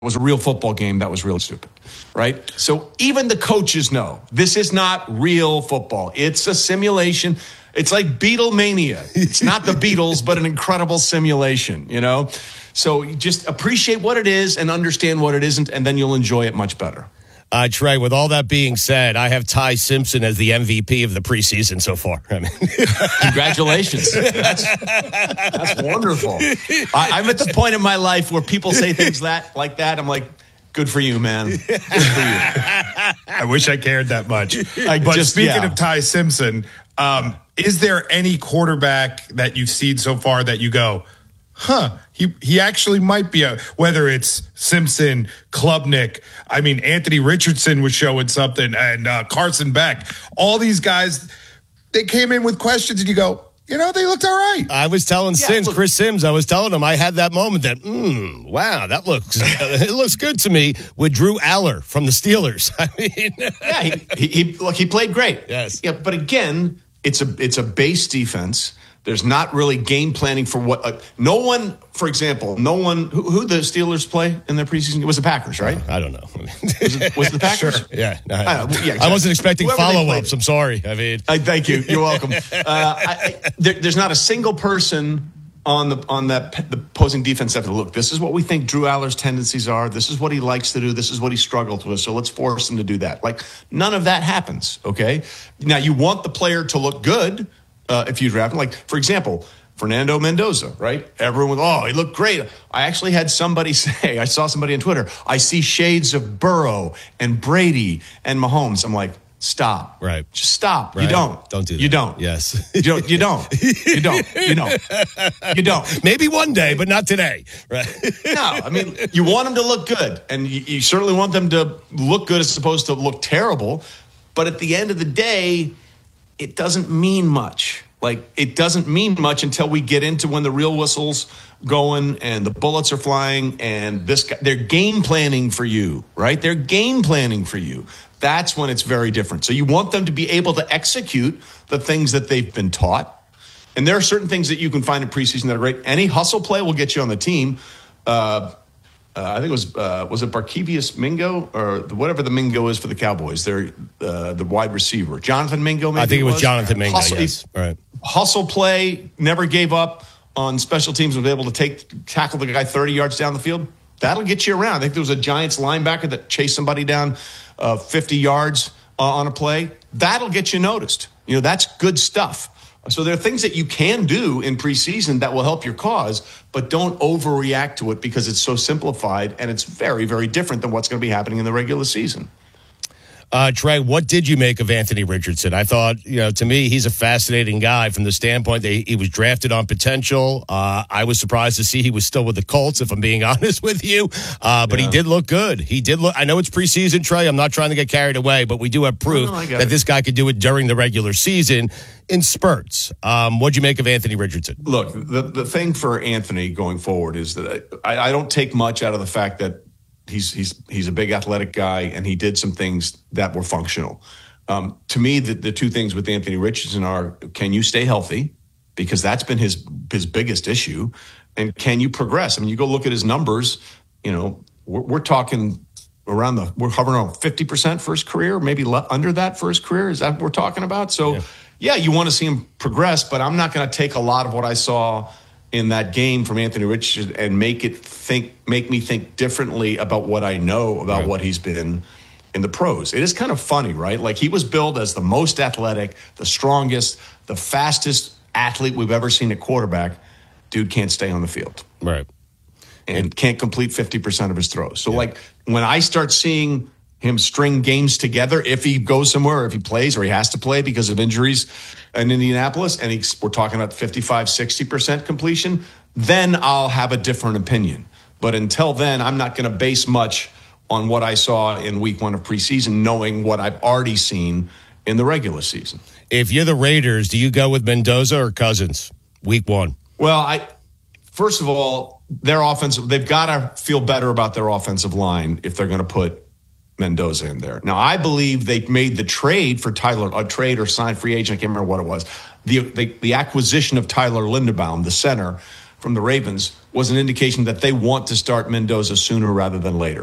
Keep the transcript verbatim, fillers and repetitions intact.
was a real football game, that was really stupid, right? So even the coaches know this is not real football. It's a simulation. It's like Beatlemania. It's not the Beatles, but an incredible simulation, you know? So just appreciate what it is and understand what it isn't, and then you'll enjoy it much better. Uh, Trey, with all that being said, I have Ty Simpson as the M V P of the preseason so far. I mean, congratulations. That's, that's wonderful. I, I'm at the point in my life where people say things that like that. I'm like, good for you, man. Good for you. I wish I cared that much. I but just, speaking yeah. of Ty Simpson, um, is there any quarterback that you've seen so far that you go, huh, he he actually might be a, whether it's Simpson, Klubnik, I mean, Anthony Richardson was showing something, and uh, Carson Beck, all these guys, they came in with questions, and you go, you know, they looked all right. I was telling yeah, Sims, look, Chris Sims, I was telling him I had that moment that, mm, wow, that looks it looks good to me with Drew Aller from the Steelers. I mean, yeah, he, he, he look, he played great. Yes, yeah, but again, it's a it's a base defense. There's not really game planning for what. Uh, no one, for example, no one who, who the Steelers play in their preseason. It was the Packers, right? Uh, I don't know. was, it, was it the Packers? Sure. Yeah, no, I, uh, yeah exactly. I wasn't expecting Whoever follow ups. I'm sorry. I mean, I thank you. You're welcome. uh, I, I, there, there's not a single person on the on that the opposing defense that look. This is what we think Drew Aller's tendencies are. This is what he likes to do. This is what he struggled with. So let's force him to do that. Like none of that happens. Okay. Now you want the player to look good uh, if you draft him. Like for example. Fernando Mendoza, right? Everyone was, oh, he looked great. I actually had somebody say, I saw somebody on Twitter, I see shades of Burrow and Brady and Mahomes. I'm like, stop. Right. Just stop. Right. You don't. Don't do that. You don't. Yes. You don't. You don't. You don't. You don't. You don't. Maybe one day, but not today. Right. No, I mean, you want them to look good, and you, you certainly want them to look good as opposed to look terrible. But at the end of the day, it doesn't mean much. Like, it doesn't mean much until we get into when the real whistle's going and the bullets are flying and this guy, they're game planning for you, right? They're game planning for you. That's when it's very different. So you want them to be able to execute the things that they've been taught. And there are certain things that you can find in preseason that are great. Any hustle play will get you on the team. Uh, Uh, I think it was uh, was it Barkevius Mingo or the, whatever the Mingo is for the Cowboys. They're uh, the wide receiver, Jonathan Mingo. Maybe I think it was, was. Jonathan Mingo. Hustle, yes, right. Hustle play, never gave up on special teams. Was able to take tackle the guy thirty yards down the field. That'll get you around. I think there was a Giants linebacker that chased somebody down uh, fifty yards uh, on a play. That'll get you noticed. You know, that's good stuff. So there are things that you can do in preseason that will help your cause, but don't overreact to it because it's so simplified and it's very, very different than what's going to be happening in the regular season. Uh, Trey, what did you make of Anthony Richardson? I thought, you know, to me, he's a fascinating guy from the standpoint that he, he was drafted on potential. Uh, I was surprised to see he was still with the Colts, if I'm being honest with you. Uh, but yeah. He did look good. He did look. I know it's preseason, Trey. I'm not trying to get carried away, but we do have proof no, no, that it. this guy could do it during the regular season in spurts. Um, what'd you make of Anthony Richardson? Look, the, the thing for Anthony going forward is that I, I don't take much out of the fact that He's he's he's a big athletic guy, and he did some things that were functional. Um, to me, the, the two things with Anthony Richardson are: can you stay healthy, because that's been his his biggest issue, and can you progress? I mean, you go look at his numbers. You know, we're, we're talking around the we're hovering around fifty percent for his career, maybe le- under that for his career. Is that what we're talking about? So, yeah, yeah you want to see him progress, but I'm not going to take a lot of what I saw in that game from Anthony Richardson and make it think, make me think differently about what I know about right. what he's been in the pros. It is kind of funny, right? Like, he was billed as the most athletic, the strongest, the fastest athlete we've ever seen at quarterback. Dude can't stay on the field. Right. And, and can't complete fifty percent of his throws. So yeah. like when I start seeing him string games together, if he goes somewhere, or if he plays, or he has to play because of injuries in Indianapolis, and he's, we're talking about fifty-five, sixty percent completion, then I'll have a different opinion. But until then, I'm not going to base much on what I saw in week one of preseason, knowing what I've already seen in the regular season. If you're the Raiders, do you go with Mendoza or Cousins week one? Well, I first of all, their offensive, they've got to feel better about their offensive line if they're going to put Mendoza in there. Now, I believe they made the trade for Tyler, a trade or signed free agent, I can't remember what it was, the, the, the acquisition of Tyler Linderbaum, the center, from the Ravens was an indication that they want to start Mendoza sooner rather than later.